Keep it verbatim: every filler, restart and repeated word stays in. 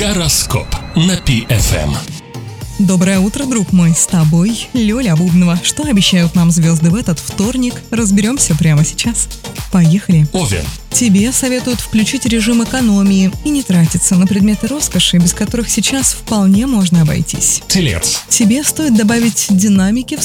Гороскоп на Пи эф эм. Доброе утро, друг мой, с тобой Лёля Бубнова. Что обещают нам звезды в этот вторник? Разберемся прямо сейчас. Поехали. Овен. Тебе советуют включить режим экономии и не тратиться на предметы роскоши, без которых сейчас вполне можно обойтись. Телец. Тебе стоит добавить динамики в